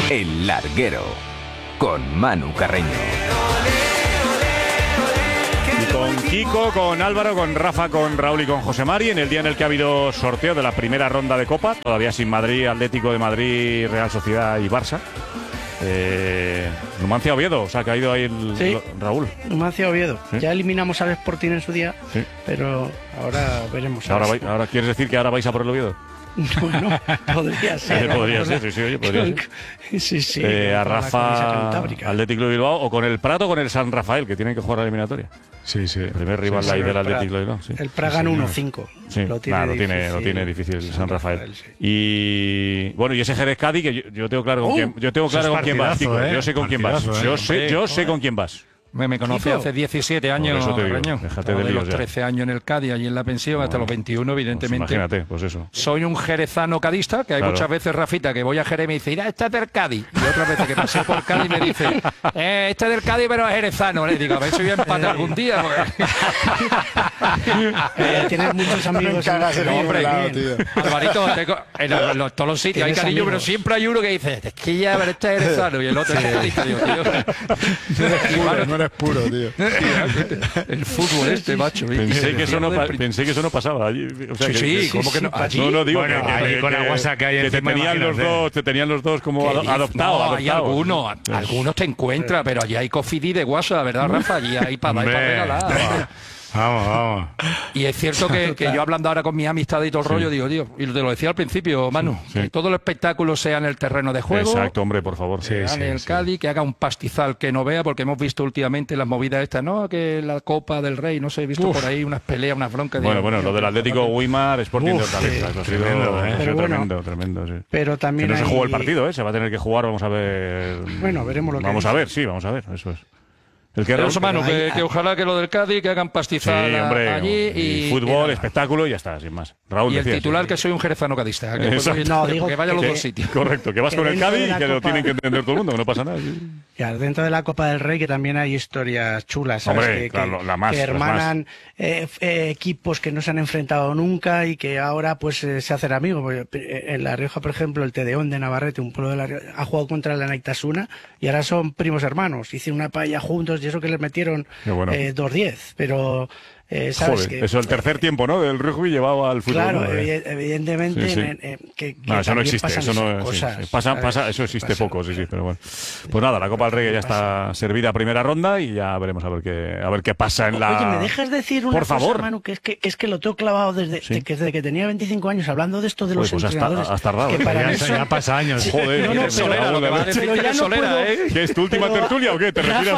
El Larguero, con Manu Carreño. Y con Kiko, con Álvaro, con Rafa, con Raúl y con José Mari, en el día en el que ha habido sorteo de la primera ronda de Copa, todavía sin Madrid, Atlético de Madrid, Real Sociedad y Barça. Numancia Oviedo, o sea, que ha ido ahí Raúl. Numancia Oviedo. ¿Sí? Ya eliminamos al Sporting en su día, sí, pero ahora veremos. Ahora quieres decir que ahora vais a por el Oviedo. No, podría ser. Podría ser, sí, oye, podría ser. Sí. A Rafa, Atlético de Bilbao, o con el Prat o con el San Rafael, que tienen que jugar la eliminatoria. Sí. El primer rival ahí del Atlético de Bilbao. Sí. El Praga en 1-5. Sí, lo tiene difícil el San Rafael. Sí. Y bueno, y ese Jerez Cádiz, que yo tengo claro con quién, con quién vas, Kiko. Yo sé con quién vas. Yo sé con quién vas. Me conocí hace 17 años, déjate de líos los 13 años en el Cádiz, allí en la pensión, hasta los 21, evidentemente. Pues imagínate, pues eso. Soy un jerezano cadista, que hay muchas veces, Rafita, que voy a Jerez y me dice, mira, este es del Cádiz. Y otras veces que pasé por Cádiz me dice, este es del Cádiz, pero es jerezano. Le digo, a ver si voy a empatar algún día. Tienes muchos amigos en hombre, Alvarito, en todos los sitios hay cariño, pero siempre hay uno que dice, es que ya, pero este es jerezano. Y el otro es cadista. No eres puro, tío. El fútbol macho. Pensé que eso no pasaba allí. O sea, ¿cómo que no? Allí, no digo bueno, que con Aguasa que hay te tenían los dos como adoptados. Hay algunos te encuentras, pero allí hay cofidí de guasa, ¿verdad, Rafa? Allí hay para regalar. Vamos. Y es cierto que yo hablando ahora con mis amistades y todo el rollo, digo, tío, y te lo decía al principio, Manu, que todo el espectáculo sea en el terreno de juego. Exacto, hombre, por favor. En el Cádiz, que haga un pastizal que no vea, porque hemos visto últimamente las movidas estas, ¿no? Que la Copa del Rey, no sé, he visto por ahí unas peleas, unas broncas. Bueno, lo del Atlético Weimar, Sporting de Hortaleza. Tremendo, sí. Pero también que no se jugó el partido, se va a tener que jugar, vamos a ver. Bueno, veremos lo que vamos a ver, eso es. El que Manu, que ojalá que lo del Cádiz, que hagan pastizal allí y fútbol, espectáculo y ya está, sin más. Raúl, y el titular que soy un jerezano cadista, que vaya a los dos sitios. Correcto, que vas con el Cádiz y que lo tienen que entender todo el mundo, que no pasa nada. Ya, dentro de la Copa del Rey, que también hay historias chulas, ¿sabes? Hombre, que hermanan equipos que no se han enfrentado nunca y que ahora pues se hacen amigos. En La Rioja, por ejemplo, el Tedeón de Navarrete, un pueblo de La Rioja, ha jugado contra la Naitasuna y ahora son primos hermanos. Hicieron una paella juntos y eso que les metieron 2-10, pero... ¿sabes? Joder, eso el tercer tiempo, ¿no? Del rugby llevado al fútbol. Claro, ¿no? evidentemente que eso no existe, eso no pasa, eso existe poco, pero bueno. Pues nada, la Copa del Rey ya está servida a primera ronda y ya veremos a ver qué pasa en la. Oye, ¿me dejas decir una cosa, Manu? Que es que lo tengo clavado desde que tenía 25 años hablando de esto de los entrenadores. Has tardado. Que para ya pasa años. Joder, pero ya no puedo. ¿Qué es tu última tertulia o qué? ¿Te retiras?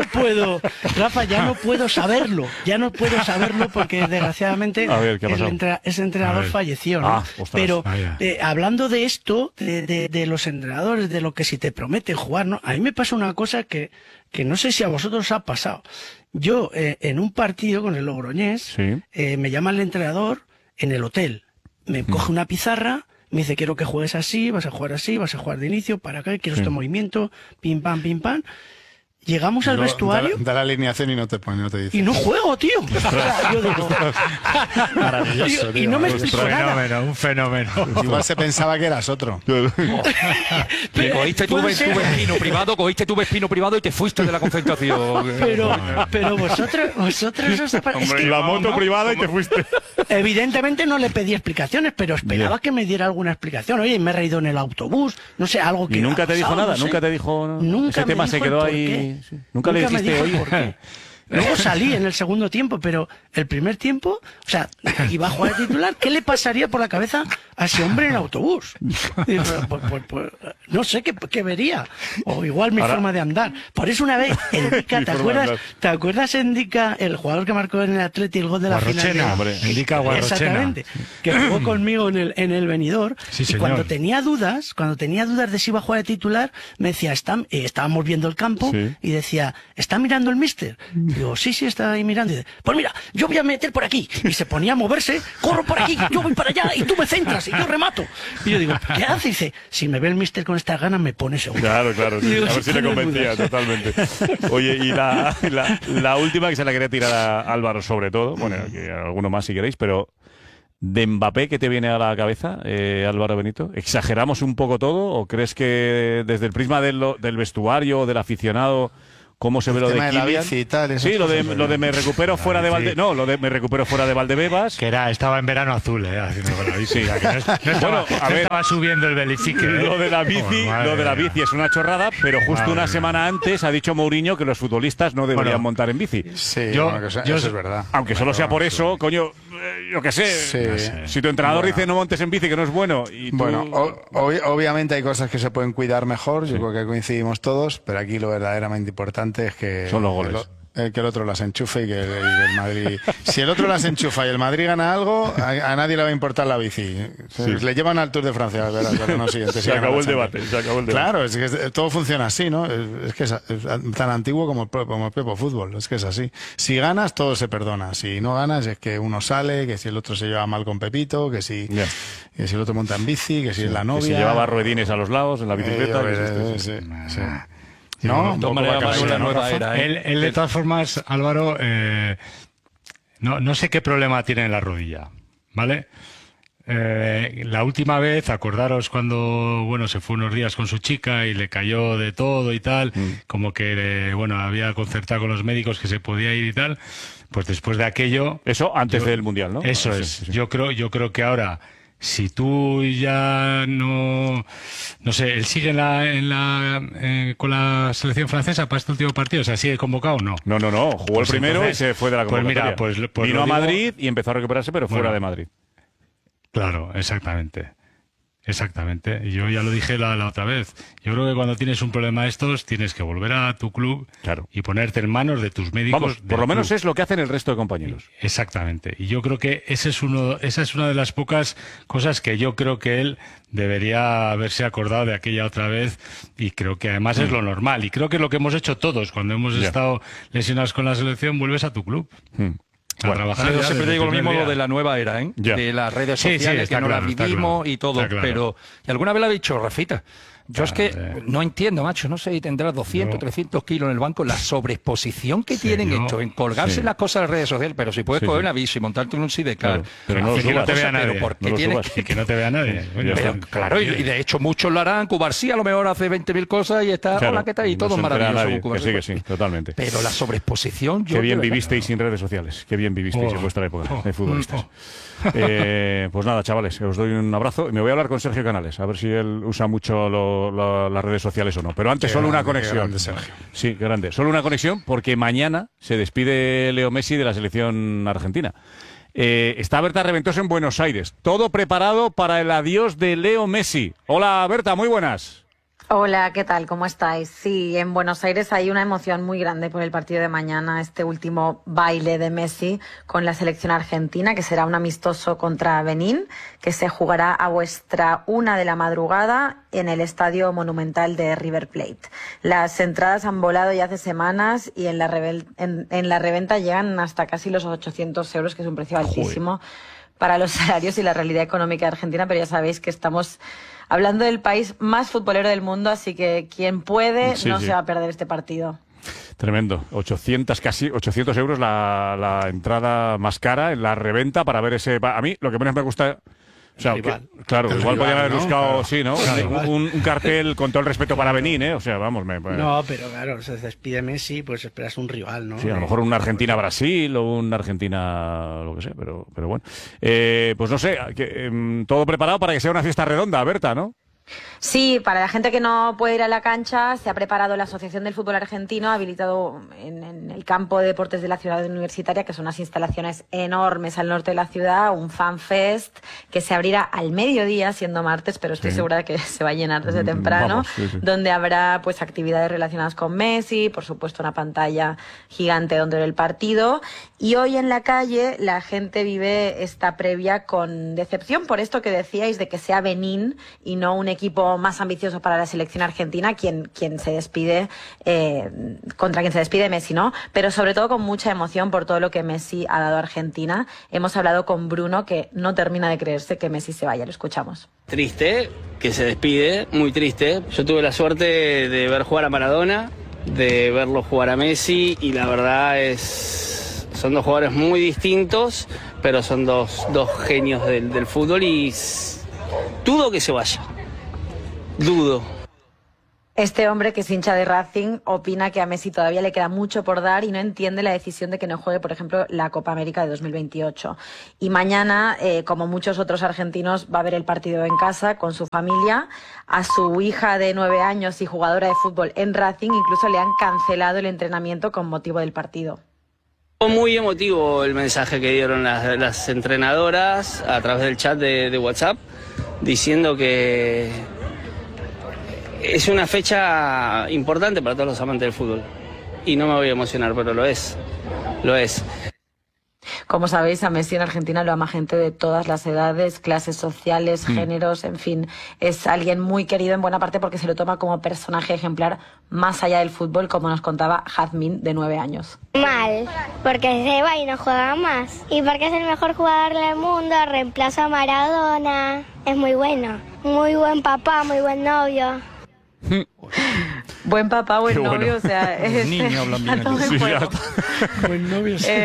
Rafa, ya no puedo saberlo. Ya no puedo saberlo porque desgraciadamente ese entrenador falleció, ¿no? Pero hablando de esto, de los entrenadores, de lo que si te prometen jugar, ¿no? A mí me pasa una cosa que no sé si a vosotros os ha pasado. Yo, en un partido con el Logroñés, me llama el entrenador en el hotel, me coge una pizarra, me dice, quiero que juegues así, vas a jugar de inicio, para acá, quiero este movimiento, pim, pam, Llegamos al vestuario. Da la alineación y no te dice. Y no juego, tío. Yo digo, maravilloso, tío. Y no me explico nada. Un fenómeno. Igual se pensaba que eras otro. Cogiste tu vespino privado y te fuiste de la concentración. Pero vosotros os Hombre, la moto privada y te fuiste. Evidentemente no le pedí explicaciones, pero esperaba que me diera alguna explicación. Oye, me he reído en el autobús, no sé, algo que. ¿Y nunca te dijo nada? ¿Nunca te dijo? Ese tema se quedó ahí. Nunca le dijiste, oye, ¿por qué? Luego salí en el segundo tiempo, pero el primer tiempo, o sea, iba a jugar de titular. ¿Qué le pasaría por la cabeza a ese hombre en el autobús? Pues, no sé qué vería. O igual mi forma de andar. Por eso una vez, Endica, ¿te acuerdas Endica, el jugador que marcó en el Atleti el gol de la final? Endica Guarrochena. Exactamente. Que jugó conmigo en el Benidorm. Sí, y cuando tenía dudas de si iba a jugar de titular, me decía, estábamos viendo el campo y decía, ¿está mirando el míster? Digo, sí, está ahí mirando. Y dice, pues mira, yo voy a meter por aquí. Y se ponía a moverse, corro por aquí, yo voy para allá, y tú me centras, y yo remato. Y yo digo, ¿qué hace? Y dice, si me ve el míster con estas ganas, me pone seguro. Claro, sí. Digo, a ver si le convencía, totalmente. Oye, y la última que se la quería tirar a Álvaro sobre todo, bueno, que alguno más si queréis, pero de Mbappé, ¿qué te viene a la cabeza, Álvaro Benito? ¿Exageramos un poco todo o crees que desde el prisma del vestuario o del aficionado, cómo se ve lo de Kylian? La bici y tal, sí, lo de me recupero fuera de me recupero fuera de Valdebebas. Que estaba en verano azul, haciendo con la bici. Sí. Estaba subiendo el Belifique. Lo de la bici, es una chorrada, pero justo una semana antes ha dicho Mourinho que los futbolistas no deberían montar en bici. Sí, eso es verdad. Aunque solo sea por eso, coño, yo qué sé. Sí. Si tu entrenador dice no montes en bici, que no es bueno. Y tú... Obviamente hay cosas que se pueden cuidar mejor, yo creo que coincidimos todos, pero aquí lo verdaderamente importante es que son los goles. Que el otro las enchufe y que el Madrid... Si el otro las enchufa y el Madrid gana algo, a nadie le va a importar la bici. Le llevan al Tour de Francia, no siguiente. Se acabó el debate. Claro, es que todo funciona así, ¿no? Es que es tan antiguo como el propio fútbol. Es que es así. Si ganas, todo se perdona. Si no ganas, es que uno sale, que si el otro se lleva mal con Pepito, que si el otro monta en bici, que si es la novia... Que si llevaba ruedines a los lados en la bicicleta. No, él de todas formas, Álvaro, no sé qué problema tiene en la rodilla, ¿vale? La última vez, acordaros cuando, se fue unos días con su chica y le cayó de todo y tal, como que, había concertado con los médicos que se podía ir y tal, pues después de aquello... Eso antes del Mundial, ¿no? Eso es. Yo creo que ahora... Si tú ya no sé, él sigue con la selección francesa para este último partido, o sea, ¿sigue convocado o no? No, jugó el primero y se fue de la convocatoria. Pues vino a Madrid y empezó a recuperarse, pero fuera de Madrid. Claro, exactamente. Y yo ya lo dije la otra vez. Yo creo que cuando tienes un problema de estos, tienes que volver a tu club y ponerte en manos de tus médicos. Vamos, por lo menos es lo que hacen el resto de compañeros. Exactamente. Y yo creo que esa es una de las pocas cosas que yo creo que él debería haberse acordado de aquella otra vez, y creo que además es lo normal. Y creo que es lo que hemos hecho todos cuando hemos estado lesionados con la selección. Vuelves a tu club. Yo siempre digo lo mismo, lo de la nueva era, de las redes sociales, que no las vivimos y todo, pero y alguna vez lo ha dicho Rafita. Yo es que no entiendo, macho, no sé si tendrás 200, 300 kilos en el banco, la sobreexposición que tienen hecho en colgarse las cosas en las redes sociales, pero si puedes coger una bici y montarte en un sidecar, pero no te vea nadie. Que no te vea nadie. Claro, y de hecho muchos lo harán. Cubarsí a lo mejor hace 20.000 cosas y está, hola, ¿qué tal? Y todo es maravilloso. Que sí, totalmente. Pero la sobreexposición... Qué bien vivisteis sin redes sociales, qué bien vivisteis en vuestra época de futbolistas. Pues nada, chavales, os doy un abrazo y me voy a hablar con Sergio Canales, a ver si él usa mucho las redes sociales o no. Pero antes solo una conexión. Grande, Sergio. Sí, qué grande. Solo una conexión porque mañana se despide Leo Messi de la selección argentina. Está Berta Reventosa en Buenos Aires. Todo preparado para el adiós de Leo Messi. Hola, Berta, muy buenas. Hola, ¿qué tal? ¿Cómo estáis? Sí, en Buenos Aires hay una emoción muy grande por el partido de mañana, este último baile de Messi con la selección argentina, que será un amistoso contra Benín, que se jugará a vuestra 1 de la madrugada en el Estadio Monumental de River Plate. Las entradas han volado ya hace semanas y en la reventa llegan hasta casi los 800 euros, que es un precio altísimo para los salarios y la realidad económica de Argentina, pero ya sabéis que estamos hablando del país más futbolero del mundo, así que quien puede se va a perder este partido. Tremendo. 800 euros la entrada más cara en la reventa para ver ese... A mí lo que menos me gusta... O sea, claro, igual podrían haber buscado, un cartel con todo el respeto para Benín, ¿eh? O sea, vamos... No, pero claro, se despide Messi, pues esperas un rival, ¿no? Sí, a lo mejor una Argentina-Brasil o una Argentina... lo que sea, pero bueno. Pues no sé, todo preparado para que sea una fiesta redonda, Berta, ¿no? Sí, para la gente que no puede ir a la cancha, se ha preparado la Asociación del Fútbol Argentino, ha habilitado en el campo de deportes de la ciudad universitaria, que son unas instalaciones enormes al norte de la ciudad, un fan fest que se abrirá al mediodía, siendo martes, pero estoy segura de que se va a llenar desde temprano, donde habrá pues actividades relacionadas con Messi, por supuesto una pantalla gigante donde ver el partido, y hoy en la calle la gente vive esta previa con decepción por esto que decíais de que sea Benín y no un equipo más ambicioso para la selección argentina, quien se despide, contra quien se despide Messi, ¿no? Pero sobre todo con mucha emoción por todo lo que Messi ha dado a Argentina. Hemos hablado con Bruno, que no termina de creerse que Messi se vaya. Lo escuchamos. Triste que se despide, muy triste. Yo tuve la suerte de ver jugar a Maradona, de verlo jugar a Messi, y la verdad son dos jugadores muy distintos, pero son dos genios del fútbol y dudo que se vaya. Dudo. Este hombre, que es hincha de Racing, opina que a Messi todavía le queda mucho por dar y no entiende la decisión de que no juegue, por ejemplo, la Copa América de 2028. Y mañana, como muchos otros argentinos, va a ver el partido en casa con su familia. A su hija de 9 años y jugadora de fútbol en Racing incluso le han cancelado el entrenamiento con motivo del partido. Muy emotivo el mensaje que dieron las entrenadoras a través del chat de WhatsApp, diciendo que es una fecha importante para todos los amantes del fútbol. Y no me voy a emocionar, pero lo es. Lo es. Como sabéis, a Messi en Argentina lo ama gente de todas las edades, clases sociales, géneros, en fin. Es alguien muy querido en buena parte porque se lo toma como personaje ejemplar más allá del fútbol, como nos contaba Jazmín, de 9 años. Mal, porque se va y no juega más. Y porque es el mejor jugador del mundo, reemplaza a Maradona. Es muy bueno. Muy buen papá, muy buen novio. Buen papá, buen novio, bueno. O sea, es niño hablan bien. Sí, buen novio. Sí.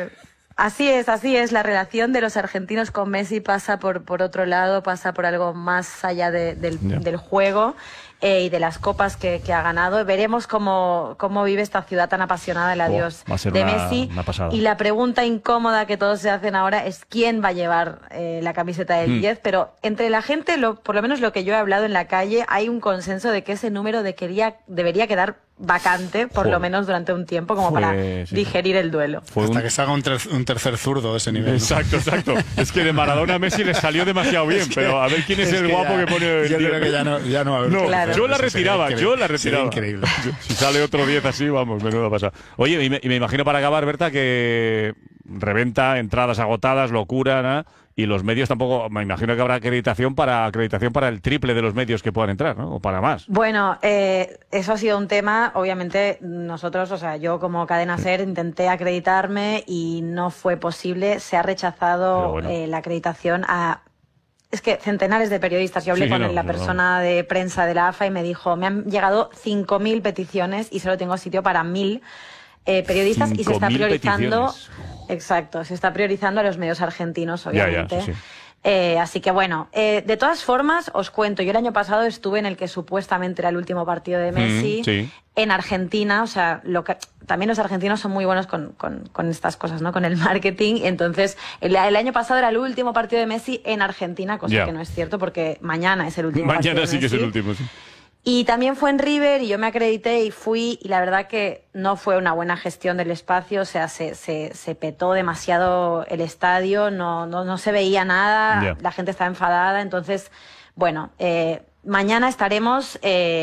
Así es, la relación de los argentinos con Messi pasa por otro lado, pasa por algo más allá del juego y de las copas que ha ganado. Veremos cómo vive esta ciudad tan apasionada el adiós de Messi. Y la pregunta incómoda que todos se hacen ahora es quién va a llevar la camiseta del 10, pero entre la gente, por lo menos lo que yo he hablado en la calle, hay un consenso de que ese número debería quedar vacante, por lo menos durante un tiempo, como para digerir el duelo. Hasta que se haga un tercer zurdo de ese nivel. Exacto. Es que de Maradona a Messi le salió demasiado bien, pero a ver quién es el guapo que pone el 10. Yo creo que ya no va a haber. Claro. Yo la retiraba. Increíble. Si sale otro 10 así, vamos, menuda pasa. Oye, y me imagino para acabar, Berta, que reventa, entradas agotadas, locura, ¿no? Y los medios tampoco, me imagino que habrá acreditación para el triple de los medios que puedan entrar, ¿no? O para más. Bueno, eso ha sido un tema, obviamente nosotros, o sea, yo como Cadena SER intenté acreditarme y no fue posible, se ha rechazado la acreditación a... Es que centenares de periodistas, yo hablé con la persona de prensa de la AFA y me dijo, me han llegado 5.000 peticiones y solo tengo sitio para 1.000 periodistas y se está priorizando... Peticiones. Exacto, se está priorizando a los medios argentinos, obviamente. Sí. Así que bueno, de todas formas, os cuento, yo el año pasado estuve en el que supuestamente era el último partido de Messi en Argentina, o sea, también los argentinos son muy buenos con estas cosas, ¿no? Con el marketing, entonces el año pasado era el último partido de Messi en Argentina, cosa que no es cierto porque mañana es el último partido de Messi. Mañana sí que es el último, sí. Y también fue en River y yo me acredité y fui y la verdad que no fue una buena gestión del espacio, o sea, se petó demasiado el estadio, no se veía nada, la gente estaba enfadada, entonces, bueno, mañana estaremos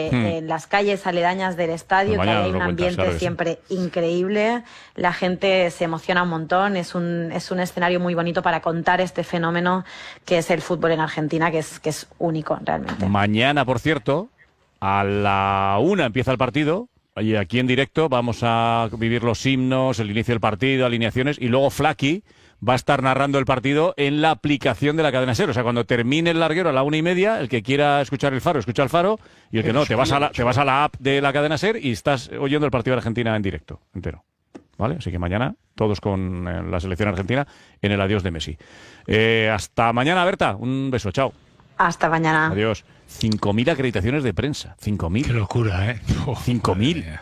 en las calles aledañas del estadio, que hay un ambiente siempre increíble, la gente se emociona un montón, es un escenario muy bonito para contar este fenómeno que es el fútbol en Argentina, que es único realmente. Mañana, por cierto, a la 1 empieza el partido y aquí en directo vamos a vivir los himnos, el inicio del partido, alineaciones y luego Flaky va a estar narrando el partido en la aplicación de la Cadena SER. O sea, cuando termine el larguero a la 1:30, el que quiera escuchar el Faro, escucha el Faro y el que no, te vas a la app de la Cadena SER y estás oyendo el partido de Argentina en directo, entero. ¿Vale? Así que mañana todos con la selección argentina en el adiós de Messi. Hasta mañana, Berta. Un beso. Chao. Hasta mañana. Adiós. 5.000 acreditaciones de prensa. 5.000. Qué locura, ¿eh? 5.000.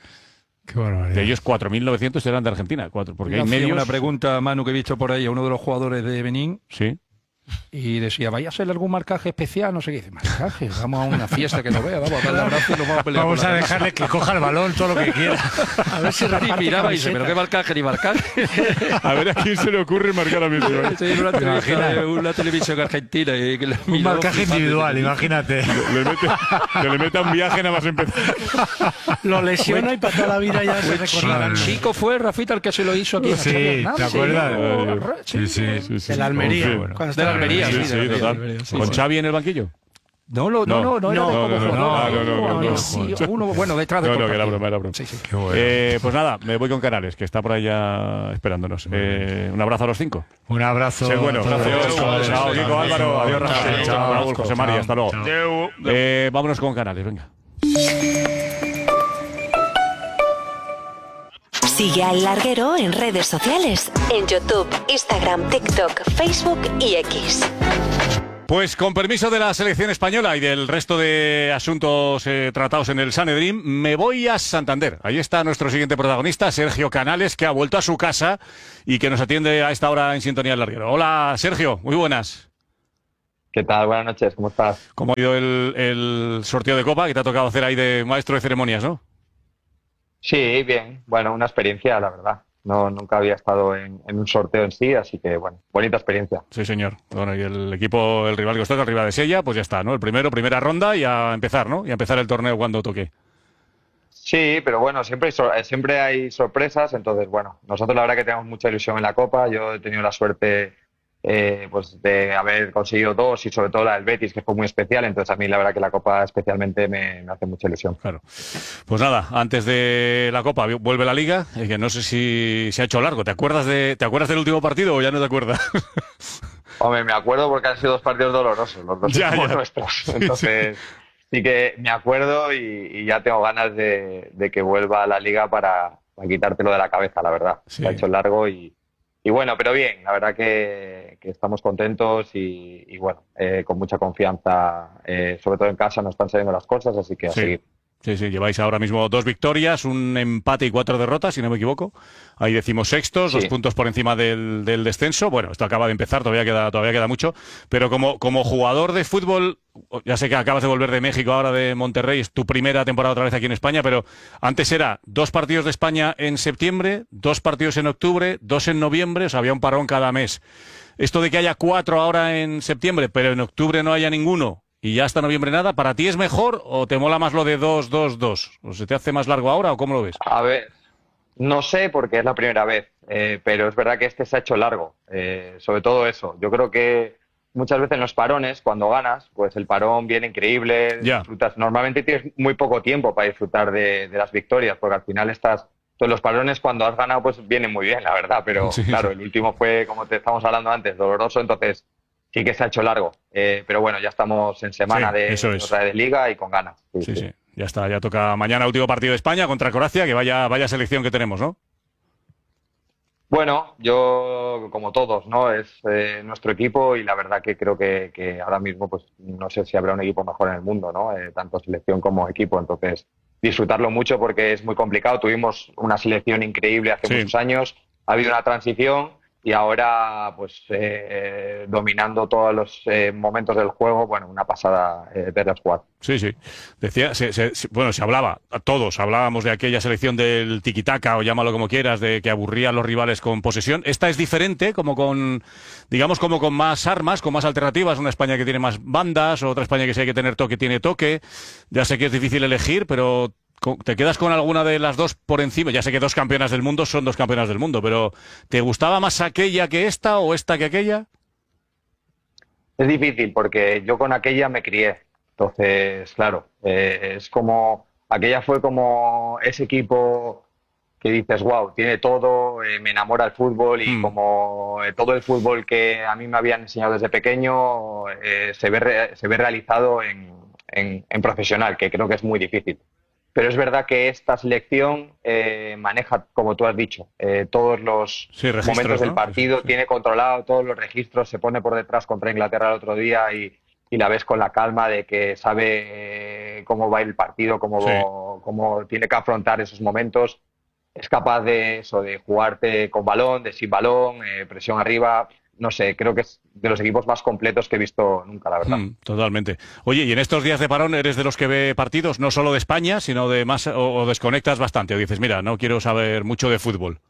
Qué barbaridad. De ellos 4.900 eran de Argentina. Porque hay medios... Una pregunta, Manu, que he visto por ahí a uno de los jugadores de Benín. Sí. Y decía, ¿vaya a hacer algún marcaje especial? No sé qué. Dice, marcaje, vamos a una fiesta que no vea, vamos a darle abrazo y nos vamos a pelear. Vamos a dejarle que coja el balón todo lo que quiera. A ver si reparte. Y miraba y dice, ¿pero qué marcaje ni marcaje? A ver a quién se le ocurre marcar a Messi. Estoy en una televisión argentina. Un marcaje individual, imagínate. Que le meta un viaje nada más empezar. Lo lesiona y para toda la vida ya se recordará. Chico fue Rafita el que se lo hizo aquí. Sí, ¿te acuerdas? Sí. De la Almería. De la Almería, sí, total. ¿Con Xavi en el banquillo? No. Bueno, detrás de No, que era broma. Sí. Qué bueno. Pues nada, me voy con Canales, que está por ahí ya esperándonos. Un abrazo a los 5. Un abrazo. Sé bueno. Gracias. Chao, Kiko, Álvaro. Adiós, Rafa. Chao, Raúl, José María. Hasta luego. Vámonos con Canales, venga. Sigue a El Larguero en redes sociales, en YouTube, Instagram, TikTok, Facebook y X. Pues con permiso de la selección española y del resto de asuntos tratados en el Sanedrín, me voy a Santander. Ahí está nuestro siguiente protagonista, Sergio Canales, que ha vuelto a su casa y que nos atiende a esta hora en Sintonía del Larguero. Hola, Sergio, muy buenas. ¿Qué tal? Buenas noches, ¿cómo estás? ¿Cómo ha ido el sorteo de Copa que te ha tocado hacer ahí de maestro de ceremonias, no? Sí, bien. Bueno, una experiencia, la verdad. No, nunca había estado en un sorteo en sí, así que, bueno, bonita experiencia. Sí, señor. Bueno, y el equipo, el rival que os toca, el rival de Sella, pues ya está, ¿no? Primera ronda y a empezar, ¿no? Y a empezar el torneo cuando toque. Sí, pero bueno, siempre hay sorpresas, entonces, bueno, nosotros la verdad que tenemos mucha ilusión en la Copa. Yo he tenido la suerte pues de haber conseguido 2 y sobre todo la del Betis, que fue muy especial, entonces a mí la verdad que la Copa especialmente me hace mucha ilusión. Claro. Pues nada, antes de la Copa vuelve la Liga, que no sé si se ha hecho largo. ¿Te acuerdas del último partido o ya no te acuerdas? Hombre, me acuerdo porque han sido 2 partidos dolorosos, los dos nuestros, entonces sí que me acuerdo y ya tengo ganas de que vuelva a la Liga para quitártelo de la cabeza, la verdad. Sí. Se ha hecho largo y bueno, pero bien, la verdad que estamos contentos y bueno, con mucha confianza, sobre todo en casa nos están saliendo las cosas, así que a seguir. Sí, lleváis ahora mismo 2 victorias, un empate y 4 derrotas, si no me equivoco. Ahí decimos sextos, 2 puntos por encima del descenso. Bueno, esto acaba de empezar, todavía queda mucho. Pero como jugador de fútbol, ya sé que acabas de volver de México, ahora de Monterrey, es tu primera temporada otra vez aquí en España, pero antes era 2 partidos de España en septiembre, 2 partidos en octubre, 2 en noviembre, o sea, había un parón cada mes. Esto de que haya 4 ahora en septiembre, pero en octubre no haya ninguno, y ya hasta noviembre nada, ¿para ti es mejor o te mola más lo de 2-2-2? ¿O se te hace más largo ahora o cómo lo ves? A ver, no sé porque es la primera vez, pero es verdad que este se ha hecho largo, sobre todo eso. Yo creo que muchas veces en los parones, cuando ganas, pues el parón viene increíble, disfrutas. Normalmente tienes muy poco tiempo para disfrutar de las victorias, porque al final estás... Entonces los parones cuando has ganado pues vienen muy bien, la verdad, pero claro, el último fue, como te estábamos hablando antes, doloroso, entonces... Sí que se ha hecho largo, pero bueno, ya estamos en semana de Liga y con ganas. Sí. Ya está, ya toca mañana último partido de España contra Croacia, que vaya selección que tenemos, ¿no? Bueno, yo, como todos, ¿no? Es nuestro equipo y la verdad que creo que ahora mismo, pues no sé si habrá un equipo mejor en el mundo, ¿no? Tanto selección como equipo, entonces disfrutarlo mucho porque es muy complicado. Tuvimos una selección increíble hace muchos años, ha habido una transición y ahora pues dominando todos los momentos del juego, bueno, una pasada verlas jugar. Sí. Decía, bueno, se hablaba, todos hablábamos de aquella selección del tiquitaca o llámalo como quieras, de que aburría a los rivales con posesión. Esta es diferente, como con más armas, con más alternativas. Una España que tiene más bandas, otra España que si hay que tener toque, tiene toque. Ya sé que es difícil elegir, pero ¿te quedas con alguna de las dos por encima? Ya sé que 2 campeonas del mundo son 2 campeonas del mundo, pero ¿te gustaba más aquella que esta o esta que aquella? Es difícil porque yo con aquella me crié. Entonces, claro, es como... Aquella fue como ese equipo que dices, wow, tiene todo, me enamora el fútbol y como todo el fútbol que a mí me habían enseñado desde pequeño se ve realizado en profesional, que creo que es muy difícil. Pero es verdad que esta selección maneja, como tú has dicho, todos los momentos del partido, tiene controlado todos los registros, se pone por detrás contra Inglaterra el otro día y la ves con la calma de que sabe cómo va a ir el partido, cómo tiene que afrontar esos momentos. Es capaz de eso, de jugarte con balón, de sin balón, presión arriba. No sé, creo que es de los equipos más completos que he visto nunca, la verdad. Totalmente. Oye, ¿y en estos días de parón eres de los que ve partidos no solo de España, sino de más, o desconectas bastante? O dices, mira, no quiero saber mucho de fútbol.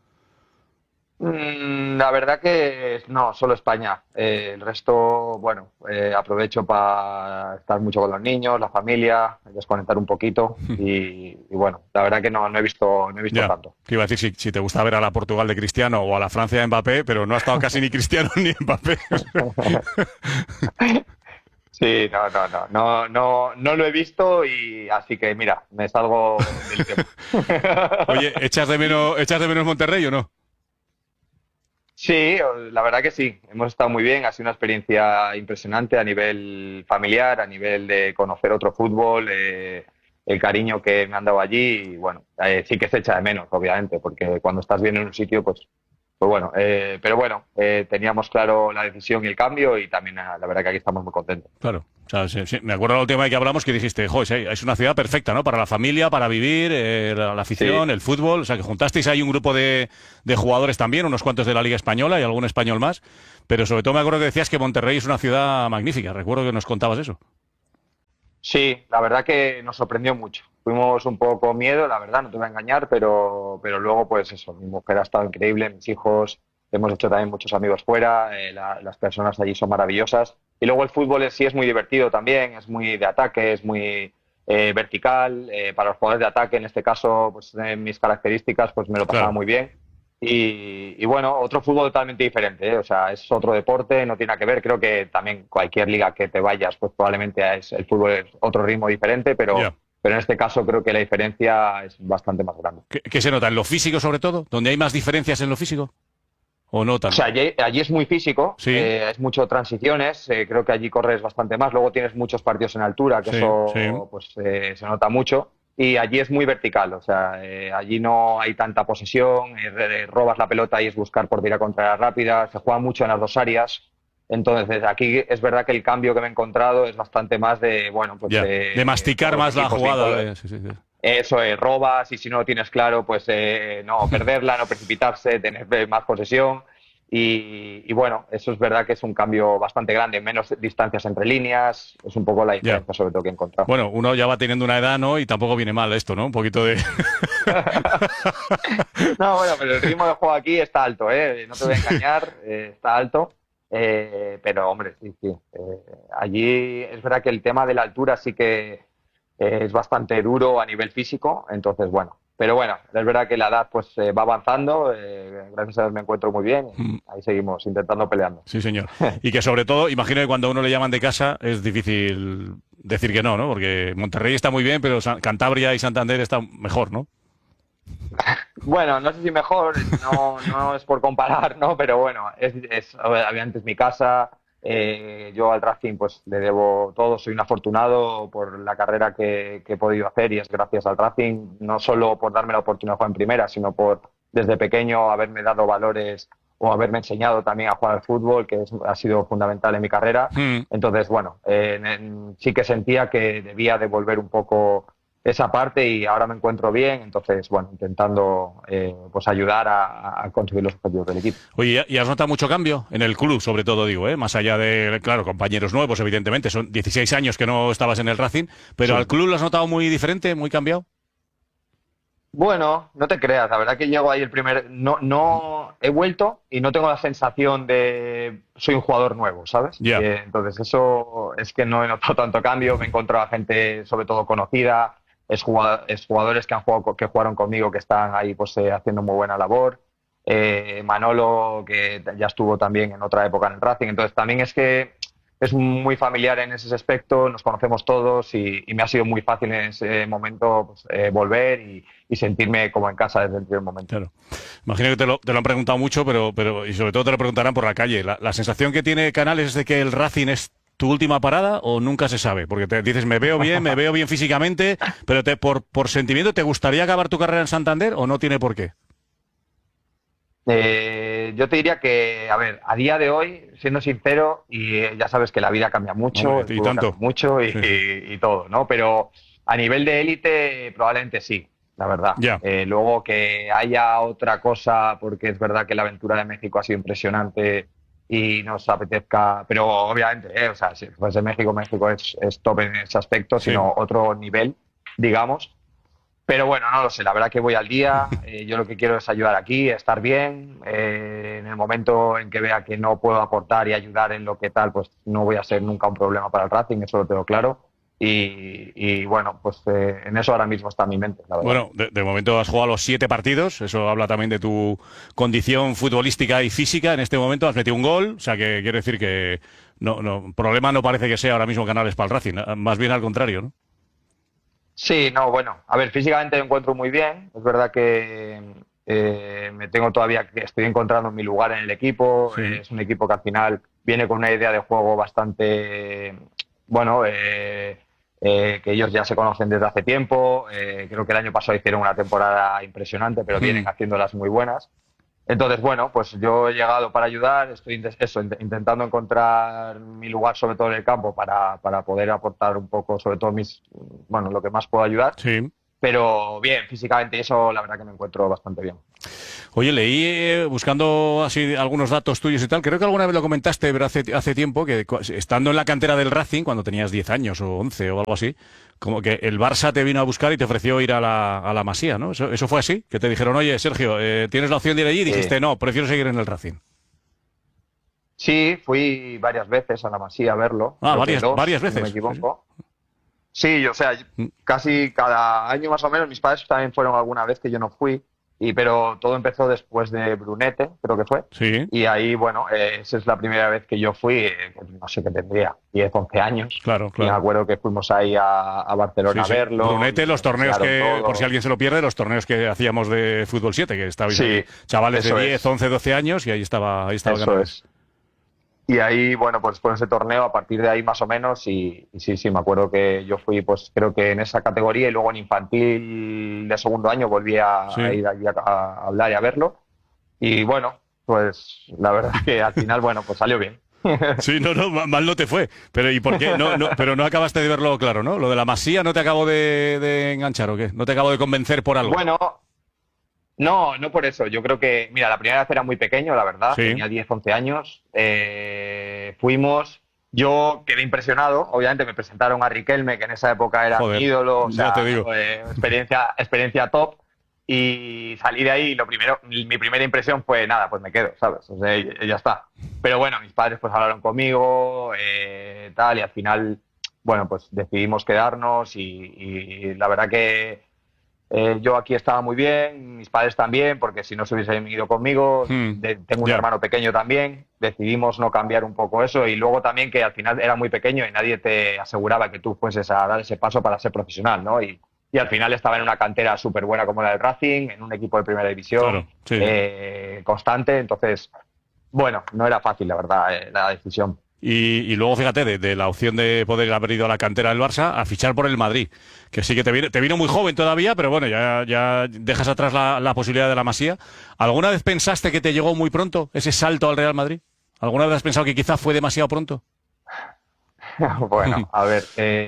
La verdad que no, solo España. El resto, bueno, aprovecho para estar mucho con los niños, la familia, desconectar un poquito y bueno, la verdad que no he visto tanto. Te iba a decir si te gusta ver a la Portugal de Cristiano o a la Francia de Mbappé, pero no ha estado casi ni Cristiano ni Mbappé. Sí, no lo he visto y así que mira, me salgo del tema. Oye, ¿echas de menos Monterrey o no? Sí, la verdad que sí. Hemos estado muy bien. Ha sido una experiencia impresionante a nivel familiar, a nivel de conocer otro fútbol. el cariño que me han dado allí y bueno, sí que se echa de menos, obviamente, porque cuando estás bien en un sitio, pues bueno, pero bueno, teníamos claro la decisión y el cambio y también la verdad que aquí estamos muy contentos. Claro, o sea, sí. Me acuerdo la última vez que hablamos que dijiste, joder, es una ciudad perfecta, ¿no? Para la familia, para vivir, la afición, el fútbol, o sea, que juntasteis ahí un grupo de jugadores también, unos cuantos de la Liga Española y algún español más, pero sobre todo me acuerdo que decías que Monterrey es una ciudad magnífica, recuerdo que nos contabas eso. Sí, la verdad que nos sorprendió mucho. Fuimos un poco con miedo, la verdad, no te voy a engañar, pero luego pues eso, mi mujer ha estado increíble, mis hijos, hemos hecho también muchos amigos fuera, las personas allí son maravillosas. Y luego el fútbol en sí es muy divertido también, es muy de ataque, es muy vertical. Para los jugadores de ataque, en este caso, pues en mis características, pues me lo pasaba muy bien. Y bueno, otro fútbol totalmente diferente, ¿eh? O sea, es otro deporte, no tiene nada que ver. Creo que también cualquier liga que te vayas, pues probablemente el fútbol es otro ritmo diferente, pero en este caso creo que la diferencia es bastante más grande. ¿Qué se nota? ¿En lo físico sobre todo? ¿Donde hay más diferencias en lo físico? ¿O no tanto? O sea, allí es muy físico, es mucho transiciones, creo que allí corres bastante más, luego tienes muchos partidos en altura, que pues se nota mucho. Y allí es muy vertical, o sea, allí no hay tanta posesión, robas la pelota y es buscar portería contraria rápida, se juega mucho en las dos áreas. Entonces, aquí es verdad que el cambio que me he encontrado es bastante más de, bueno, pues de masticar más la jugada. Eso es, robas y si no lo tienes claro, pues no perderla, no precipitarse, tener más posesión. Y bueno, eso es verdad que es un cambio bastante grande, menos distancias entre líneas, es un poco la diferencia sobre todo que he encontrado. Bueno, uno ya va teniendo una edad, ¿no? Y tampoco viene mal esto, ¿no? Un poquito de... No, bueno, pero el ritmo de juego aquí está alto, ¿eh? No te voy a engañar, está alto, pero hombre, sí. Allí es verdad que el tema de la altura sí que es bastante duro a nivel físico, entonces bueno. Pero bueno, es verdad que la edad pues va avanzando, gracias a Dios me encuentro muy bien, ahí seguimos intentando peleando. Sí, señor. Y que sobre todo, imagino que cuando a uno le llaman de casa es difícil decir que no, ¿no? Porque Monterrey está muy bien, pero Cantabria y Santander está mejor, ¿no? Bueno, no sé si mejor, no es por comparar, ¿no? Pero bueno, obviamente es mi casa. Yo al Racing pues le debo todo, soy un afortunado por la carrera que he podido hacer y es gracias al Racing, no solo por darme la oportunidad de jugar en primera, sino por desde pequeño haberme dado valores o haberme enseñado también a jugar al fútbol, que ha sido fundamental en mi carrera. Entonces, bueno, sí que sentía que debía devolver un poco esa parte y ahora me encuentro bien, entonces, bueno, intentando pues ayudar a conseguir los objetivos del equipo. Oye, ¿y has notado mucho cambio en el club, sobre todo, digo, más allá de, claro, compañeros nuevos, evidentemente, son 16 años que no estabas en el Racing, pero al club lo has notado muy diferente, muy cambiado? Bueno, no te creas, la verdad que llego ahí no he vuelto y no tengo la sensación de soy un jugador nuevo, ¿sabes? Entonces eso es que no he notado tanto cambio, me he encontrado a gente sobre todo conocida, es jugadores que jugaron conmigo que están ahí pues haciendo muy buena labor. Manolo, que ya estuvo también en otra época en el Racing, entonces también es que es muy familiar en ese aspecto, nos conocemos todos y me ha sido muy fácil en ese momento pues, volver y sentirme como en casa desde el primer momento. Claro. Imagino que te lo han preguntado mucho, pero y sobre todo te lo preguntarán por la calle. ¿La sensación que tiene Canales es de que el Racing es tu última parada o nunca se sabe? Porque te dices, me veo bien físicamente, pero por sentimiento, ¿te gustaría acabar tu carrera en Santander o no tiene por qué? Yo te diría que, a ver, a día de hoy, siendo sincero, y ya sabes que la vida cambia mucho, y tanto. Cambia mucho y todo, ¿no? Pero a nivel de élite probablemente sí, la verdad. Luego que haya otra cosa, porque es verdad que la aventura de México ha sido impresionante y nos apetezca, pero obviamente, o sea, si fuese México es top en ese aspecto, sino otro nivel, digamos. Pero bueno, no lo sé, la verdad que voy al día, yo lo que quiero es ayudar aquí, estar bien, en el momento en que vea que no puedo aportar y ayudar en lo que tal, pues no voy a ser nunca un problema para el Racing, eso lo tengo claro. Y bueno, pues en eso ahora mismo está mi mente, la verdad. Bueno, de momento has jugado los 7 partidos, eso habla también de tu condición futbolística y física, en este momento has metido un gol, o sea que quiere decir que problema no parece que sea ahora mismo Canales para el Racing, más bien al contrario, ¿no? Sí, no, bueno, a ver, físicamente me encuentro muy bien, es verdad que estoy encontrando mi lugar en el equipo, es un equipo que al final viene con una idea de juego bastante, bueno, que ellos ya se conocen desde hace tiempo. Creo que el año pasado hicieron una temporada impresionante, pero vienen haciéndolas muy buenas. Entonces, bueno, pues yo he llegado para ayudar, estoy intentando encontrar mi lugar, sobre todo en el campo, para poder aportar un poco, sobre todo lo que más puedo ayudar. Sí. Pero bien, físicamente eso la verdad que me encuentro bastante bien. Oye, leí, buscando así algunos datos tuyos y tal, creo que alguna vez lo comentaste, pero hace tiempo, que estando en la cantera del Racing, cuando tenías 10 años o 11 o algo así, como que el Barça te vino a buscar y te ofreció ir a la Masía, ¿no? ¿Eso fue así? Que te dijeron, oye, Sergio, ¿tienes la opción de ir allí? Y dijiste, no, prefiero seguir en el Racing. Sí, fui varias veces a la Masía a verlo. Varias veces. Si no me equivoco. Sí, o sea, casi cada año más o menos. Mis padres también fueron alguna vez que yo no fui, pero todo empezó después de Brunete, creo que fue. Sí. Y ahí, bueno, esa es la primera vez que yo fui, no sé qué tendría, 10, 11 años. Claro. Y me acuerdo que fuimos ahí a Barcelona a verlo. Brunete, los torneos por si alguien se lo pierde, los torneos que hacíamos de Fútbol 7, que estabais ahí, chavales de 10, 11, 12 años, y ahí estaba Eso es. Y ahí, bueno, pues con ese torneo, a partir de ahí más o menos, y sí, me acuerdo que yo fui, pues creo que en esa categoría, y luego en infantil de segundo año volví a ir allí a hablar y a verlo. Y bueno, pues la verdad que al final, bueno, pues salió bien. Sí, mal no te fue. Pero ¿y por qué? Pero no acabaste de verlo claro, ¿no? Lo de la Masía no te acabó de enganchar, ¿o qué? ¿No te acabó de convencer por algo? Bueno, no por eso. Yo creo que, mira, la primera vez era muy pequeño, la verdad. Sí. Tenía 10, 11 años. Fuimos. Yo quedé impresionado. Obviamente me presentaron a Riquelme, que en esa época era mi ídolo. O sea, ya te digo. Experiencia top. Y salí de ahí y mi primera impresión fue, nada, pues me quedo, ¿sabes? O sea, ya está. Pero bueno, mis padres pues hablaron conmigo, y al final, bueno, pues decidimos quedarnos y la verdad que yo aquí estaba muy bien, mis padres también, porque si no se hubiesen ido conmigo, tengo un hermano pequeño también, decidimos no cambiar un poco eso, y luego también que al final era muy pequeño y nadie te aseguraba que tú fueses a dar ese paso para ser profesional, ¿no? Y al final estaba en una cantera súper buena como la del Racing, en un equipo de primera división, constante, entonces, bueno, no era fácil, la verdad, la decisión. Y luego, fíjate, de la opción de poder haber ido a la cantera del Barça a fichar por el Madrid, que sí que te vino muy joven todavía, pero bueno, ya dejas atrás la posibilidad de la Masía. ¿Alguna vez pensaste que te llegó muy pronto ese salto al Real Madrid? ¿Alguna vez has pensado que quizás fue demasiado pronto? Bueno, a ver,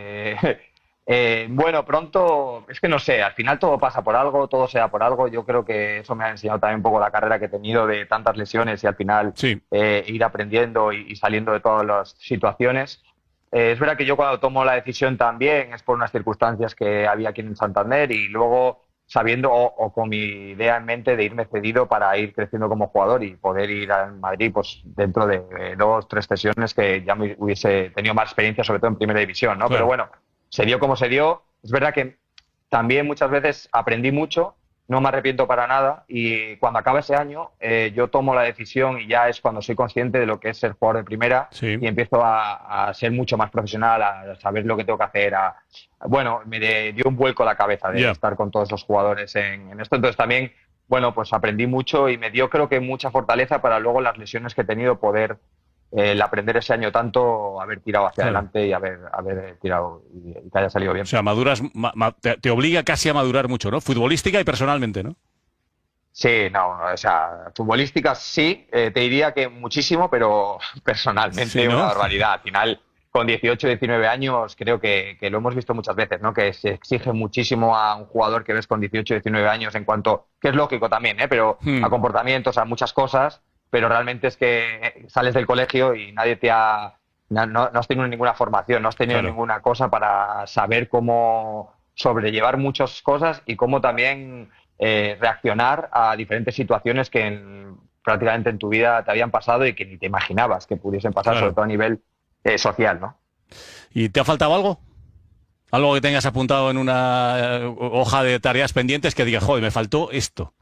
bueno, pronto, es que no sé, al final todo pasa por algo, todo se da por algo. Yo creo que eso me ha enseñado también un poco la carrera que he tenido de tantas lesiones y al final ir aprendiendo y saliendo de todas las situaciones. Es verdad que yo cuando tomo la decisión también es por unas circunstancias que había aquí en Santander y luego sabiendo o con mi idea en mente de irme cedido para ir creciendo como jugador y poder ir al Madrid pues dentro de 2, 3 sesiones que ya me hubiese tenido más experiencia, sobre todo en primera división, ¿no? Claro. Pero bueno, se dio como se dio. Es verdad que también muchas veces aprendí mucho, no me arrepiento para nada y cuando acaba ese año yo tomo la decisión y ya es cuando soy consciente de lo que es ser jugador de primera y empiezo a ser mucho más profesional, a saber lo que tengo que hacer. Bueno, me dio un vuelco la cabeza de estar con todos los jugadores en esto. Entonces también, bueno, pues aprendí mucho y me dio creo que mucha fortaleza para luego las lesiones que he tenido poder el aprender ese año tanto, haber tirado hacia adelante y haber tirado y que haya salido bien. O sea, maduras, te obliga casi a madurar mucho, ¿no? Futbolística y personalmente, ¿no? Sí, o sea, futbolística sí, te diría que muchísimo, pero personalmente una barbaridad. Al final, con 18, 19 años, creo que lo hemos visto muchas veces, ¿no? Que se exige muchísimo a un jugador que ves con 18, 19 años en cuanto, que es lógico también, pero a comportamientos, a muchas cosas. Pero realmente es que sales del colegio y nadie no has tenido ninguna formación, no has tenido ninguna cosa para saber cómo sobrellevar muchas cosas y cómo también reaccionar a diferentes situaciones que prácticamente en tu vida te habían pasado y que ni te imaginabas que pudiesen pasar, sobre todo a nivel social, ¿no? ¿Y te ha faltado algo? ¿Algo que tengas apuntado en una hoja de tareas pendientes que digas, joder, me faltó esto?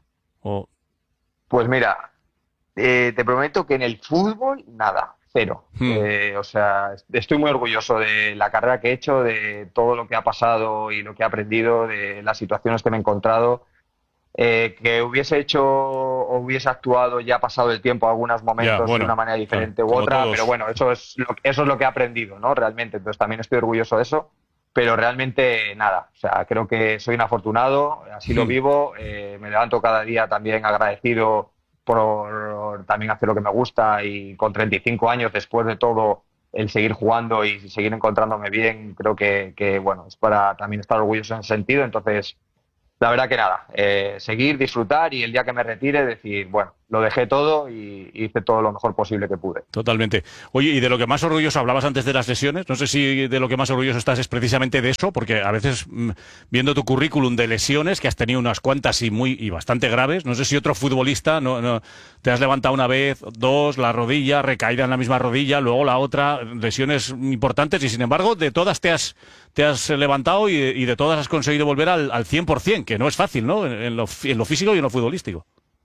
Pues mira, te prometo que en el fútbol, nada, cero. O sea, estoy muy orgulloso de la carrera que he hecho, de todo lo que ha pasado y lo que he aprendido, de las situaciones que me he encontrado. Que hubiese hecho o hubiese actuado ya ha pasado el tiempo algunos momentos de una manera diferente u otra, pero bueno, eso es lo que he aprendido, ¿no? Realmente, entonces también estoy orgulloso de eso. pero realmente nada. O sea, creo que soy un afortunado, así lo vivo, me levanto cada día también agradecido por también hacer lo que me gusta, y con 35 años después de todo, el seguir jugando y seguir encontrándome bien, creo que bueno, es para también estar orgulloso en ese sentido. Entonces, la verdad que nada, seguir, disfrutar, y el día que me retire decir, bueno, lo dejé todo y hice todo lo mejor posible que pude. Totalmente. Oye, y de lo que más orgulloso, hablabas antes de las lesiones, no sé si de lo que más orgulloso estás es precisamente de eso, porque a veces viendo tu currículum de lesiones, que has tenido unas cuantas y bastante graves, no sé si otro futbolista no te has levantado una vez, dos, la rodilla, recaída en la misma rodilla, luego la otra, lesiones importantes, y sin embargo de todas te has levantado y de todas has conseguido volver al 100%, que no es fácil, ¿no? En lo físico y en lo futbolístico.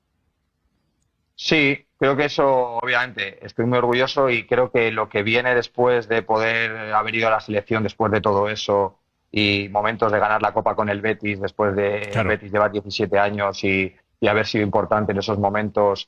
Sí, creo que eso, obviamente, estoy muy orgulloso, y creo que lo que viene después de poder haber ido a la selección después de todo eso, y momentos de ganar la Copa con el Betis, después de el Betis llevar 17 años y haber sido importante en esos momentos,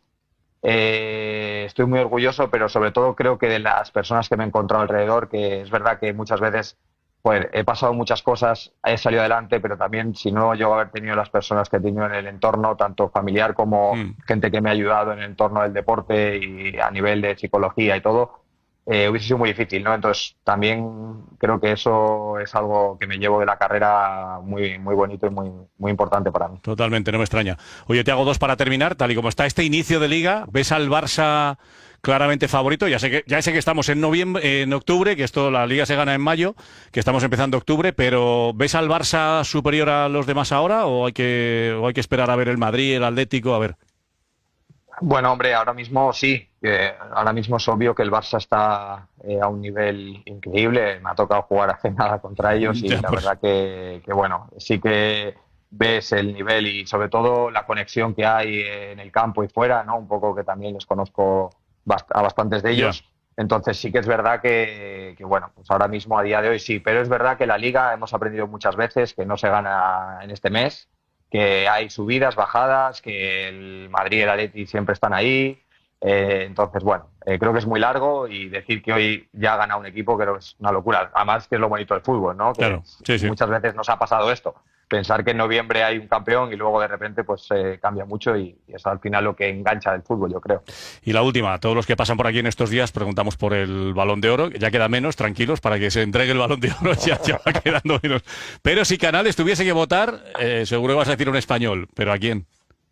estoy muy orgulloso, pero sobre todo creo que de las personas que me he encontrado alrededor, que es verdad que muchas veces pues he pasado muchas cosas, he salido adelante, pero también si no llego a haber tenido las personas que he tenido en el entorno, tanto familiar como gente que me ha ayudado en el entorno del deporte y a nivel de psicología y todo, hubiese sido muy difícil, ¿no? Entonces también creo que eso es algo que me llevo de la carrera muy, muy bonito y muy, muy importante para mí. Totalmente, no me extraña. Oye, te hago dos para terminar. Tal y como está este inicio de Liga, ¿ves al Barça claramente favorito? Ya sé que estamos en octubre, que la Liga se gana en mayo, que estamos empezando octubre, pero ¿ves al Barça superior a los demás ahora o hay que esperar a ver el Madrid, el Atlético? A ver. Bueno, hombre, ahora mismo sí. Ahora mismo es obvio que el Barça está a un nivel increíble. Me ha tocado jugar hace nada contra ellos y la verdad que bueno, sí que ves el nivel y sobre todo la conexión que hay en el campo y fuera, ¿no? Un poco que también les conozco a bastantes de ellos. Entonces sí que es verdad que bueno, pues ahora mismo a día de hoy sí, pero es verdad que la Liga hemos aprendido muchas veces que no se gana en este mes, que hay subidas, bajadas, que el Madrid y el Atleti siempre están ahí. Entonces, bueno, creo que es muy largo y decir que hoy ya ha ganado un equipo creo que es una locura. Además que es lo bonito del fútbol, ¿no? Que claro, sí. Muchas veces nos ha pasado esto. Pensar que en noviembre hay un campeón y luego de repente pues cambia mucho y es al final lo que engancha del fútbol, yo creo. Y la última, todos los que pasan por aquí en estos días preguntamos por el Balón de Oro, ya queda menos, tranquilos, para que se entregue el Balón de Oro, ya va quedando menos. Pero si Canales tuviese que votar, seguro que vas a decir un español, ¿pero a quién?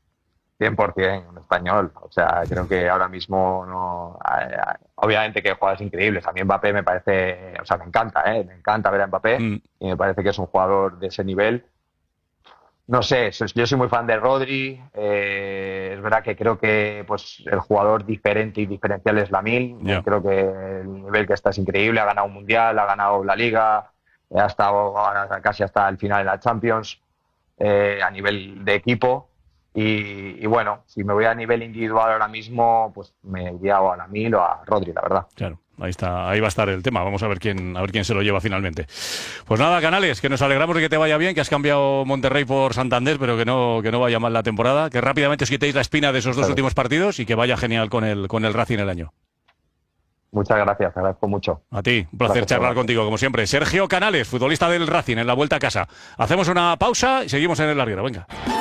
100% un español, o sea, creo que ahora mismo no, obviamente que hay jugadores increíbles, a mí Mbappé me parece, o sea, me encanta ver a Mbappé y me parece que es un jugador de ese nivel. No sé, yo soy muy fan de Rodri, es verdad que creo que pues el jugador diferente y diferencial es Lamine, creo que el nivel que está es increíble, ha ganado un Mundial, ha ganado la Liga, ha estado casi hasta el final de la Champions, a nivel de equipo. Y bueno, si me voy a nivel individual ahora mismo, pues me iría a Lamine o a Rodri, la verdad. Claro, ahí va a estar el tema. Vamos a ver quién se lo lleva finalmente. Pues nada, Canales, que nos alegramos de que te vaya bien, que has cambiado Monterrey por Santander, pero que no vaya mal la temporada, que rápidamente os quitéis la espina de esos dos últimos partidos y que vaya genial con el Racing el año. Muchas gracias, te agradezco mucho. A ti, un placer charlar contigo, como siempre. Sergio Canales, futbolista del Racing, en la vuelta a casa. Hacemos una pausa y seguimos en el larguero, venga.